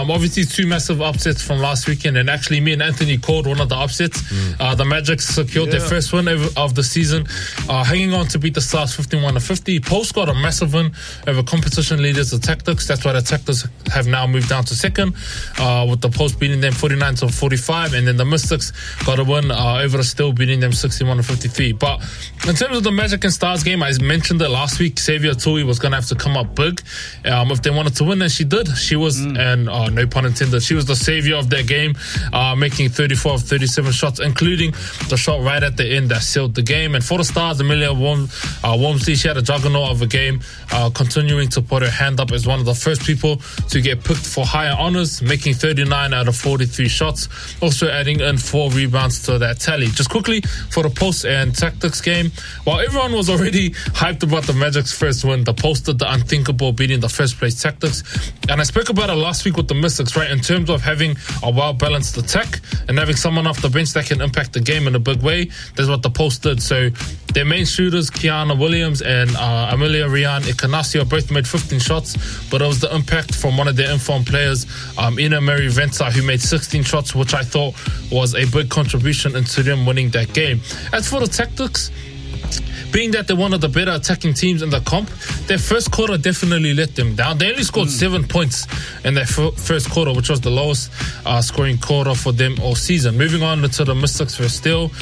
Obviously, two massive upsets from last weekend, and actually me and Anthony called one of the upsets. The Magic secured their first win of the season, hanging on to beat the Stars 51-50. Post got a massive win over competition leaders, the Tactics. That's why the Tactics have now moved down to second, with the Post beating them 49-45, and then the Mystics got a win over the Still, beating them 61-53. But in terms of the Magic and Stars game, I mentioned it last week, Xavier Tui was going to have to come up big if they wanted to win, and she did. She was, and no pun intended, she was the savior of that game, making 34 of 37 shots, including the shot right at the end that sealed the game. And for the Stars, Amelia Walmsley, she had a juggernaut of a game, continuing to put her hand up as one of the first people to get picked for higher honors, making 39 out of 43 shots, also adding in 4 rebounds to that tally. Just quickly, for the Post and Tactics game, while everyone was already hyped about the Magic's first win, the Post did the unthinkable, beating the first place Tactics. And I spoke about it last week with the Mystics, right, in terms of having a well-balanced attack and having someone off the bench that can impact the game in a big way. That's what the Post did. So their main shooters, Kiana Williams and Amelia Rian Ikanasio, both made 15 shots, but it was the impact from one of their informed players, Ina Mary Venta, who made 16 shots, which I thought was a big contribution into them winning that game. As for the Tactics, being that they're one of the better attacking teams in the comp, their first quarter definitely let them down. They only scored 7 points in their first quarter, which was the lowest scoring quarter for them all season. Moving on to the Mystics for Still,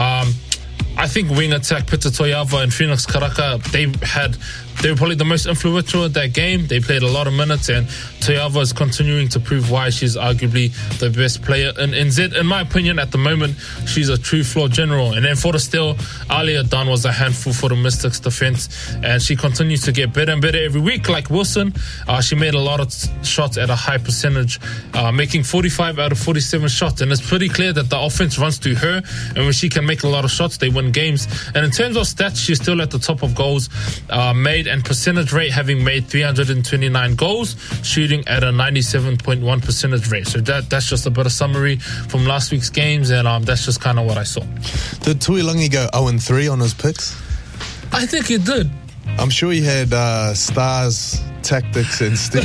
I think wing attack, Pita Toyava and Phoenix Karaka, they were probably the most influential in that game. They played a lot of minutes, and Toyava is continuing to prove why she's arguably the best player in NZ. In my opinion, at the moment, she's a true floor general. And then for the Still, Alia Dunn was a handful for the Mystics defense, and she continues to get better and better every week. Like Wilson, she made a lot of shots at a high percentage, making 45 out of 47 shots. And it's pretty clear that the offense runs through her, and when she can make a lot of shots, they win games. And in terms of stats, she's still at the top of goals made and percentage rate, having made 329 goals, shooting at a 97.1 percentage rate. So that's just a bit of summary from last week's games, and that's just kind of what I saw. Did Tuilangi go 0-3 on his picks? I think he did. I'm sure he had Stars, Tactics and Still.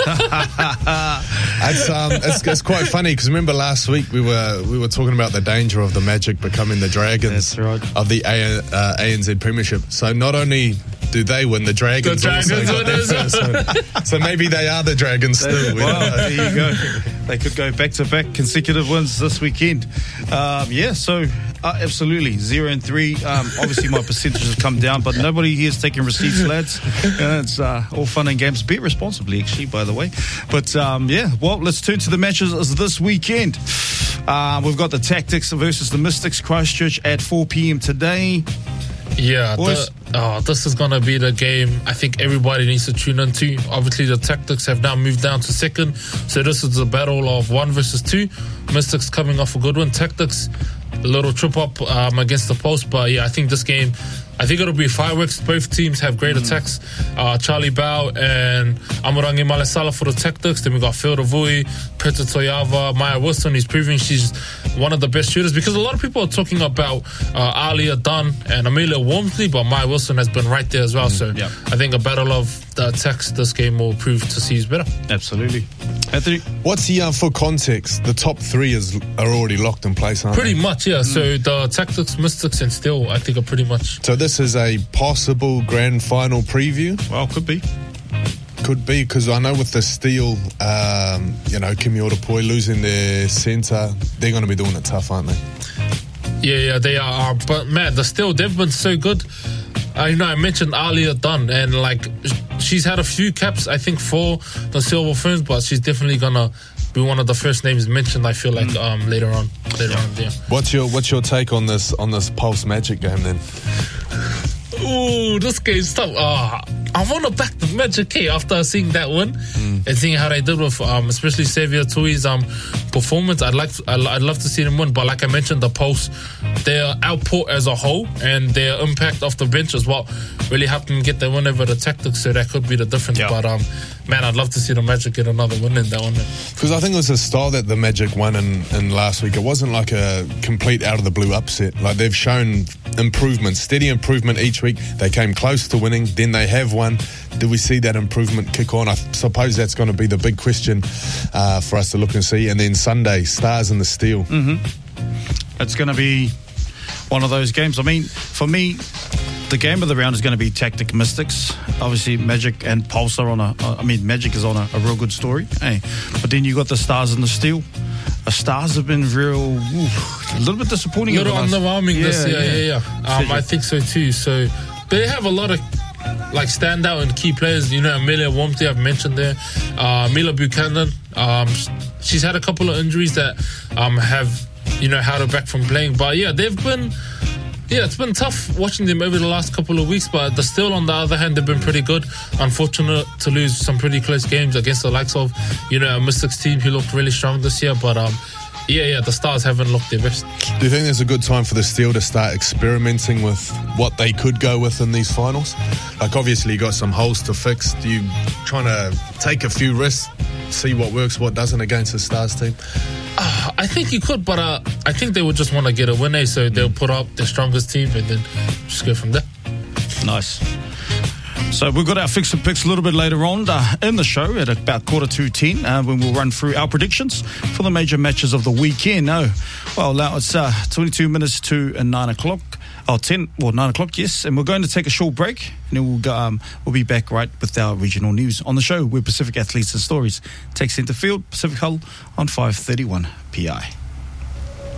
It's quite funny because remember last week we were talking about the danger of the Magic becoming the Dragons of the ANZ Premiership. So not only do they win, the Dragons also got their first win. So maybe they are the Dragons still. Well, there you go. They could go back-to-back consecutive wins this weekend. So absolutely 0-3. Obviously my percentage has come down, but nobody here is taking receipts, lads. It's all fun and games. Be responsibly, actually, by the way. But let's turn to the matches this weekend. We've got the Tactics versus the Mystics, Christchurch at 4 p.m. today. Yeah, this is going to be the game I think everybody needs to tune into. Obviously, the Tactics have now moved down to second, so this is a battle of 1 versus 2. Mystics coming off a good one. Tactics, a little trip up against the Post, but I think this game, I think it'll be fireworks. Both teams have great attacks. Charlie Bao and Amurangi Malesala for the Tactics. Then we got Phil Ravui, Peta Toyava, Maya Wilson. He's proving she's one of the best shooters, because a lot of people are talking about Alia Dunn and Amelia Walmsley, but Maya Wilson has been right there as well. I think a battle of the attacks this game will prove to see who's better. Absolutely. Anthony? What's the, for context, the top 3 are already locked in place, aren't Pretty they? much, yeah. So the Tactics, Mystics and Still, I think are pretty much... So this is a possible grand final preview? Well, could be. Could be, because I know with the Steel, Kimi Otapoi losing their centre, they're going to be doing it tough, aren't they? Yeah, they are. But man, the Steel, they've been so good. I mentioned Alia Dunn, and she's had a few caps, I think, for the Silver Ferns, but she's definitely gonna be one of the first names mentioned, I feel like, later on. Yeah. What's your take on this Pulse Magic game then? Ooh, this game's tough. I want to back the Magic after seeing that win and seeing how they did with especially Xavier Tui's performance. I'd love to see them win, but like I mentioned, the Pulse, their output as a whole and their impact off the bench is what really helped them get their win over the Tactics, so that could be the difference. But man, I'd love to see the Magic get another win in that one. Because I think it was the style that the Magic won in last week. It wasn't like a complete out of the blue upset. Like, they've shown improvement, steady improvement each week. They came close to winning, then they have won. Do we see that improvement kick on? I suppose that's going to be the big question for us to look and see. And then Sunday, Stars and the Steel. It's going to be one of those games. I mean, for me, the game of the round is going to be Tactic Mystics. Obviously, Magic and Pulse are on Magic is on a real good story. Hey, but then you got the Stars and the Steel. The Stars have been a little bit disappointing. A little underwhelming this year. I think so too. So they have a lot of standout and key players. Amelia Wamsley, I've mentioned there. Mila Buchanan. She's had a couple of injuries that have held her back from playing. But they've been. Yeah, it's been tough watching them over the last couple of weeks, but the Steel, on the other hand, they've been pretty good. Unfortunate to lose some pretty close games against the likes of, a Mystics team who looked really strong this year. But, the Stars haven't looked their best. Do you think there's a good time for the Steel to start experimenting with what they could go with in these finals? Like, obviously, you got some holes to fix. Do you trying to take a few risks, see what works, what doesn't against the Stars team? I think you could, but I think they would just want to get a win, so they'll put up their strongest team and then just go from there. Nice. So we've got our Fix and Picks a little bit later on in the show at about 9:45 when we'll run through our predictions for the major matches of the weekend. Now it's 22 minutes to 9 o'clock. 9 o'clock, yes. And we're going to take a short break, and then we'll be back right with our regional news. On the show, we're Pacific Athletes and Stories. Take centre field, Pacific Hull on 531 PI.